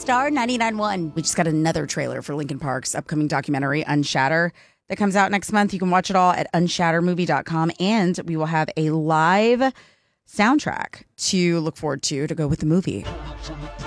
Star 99.1. We just got another trailer for Linkin Park's upcoming documentary, Unshatter, that comes out next month. You can watch it all at unshattermovie.com, and we will have a live soundtrack to look forward to go with the movie.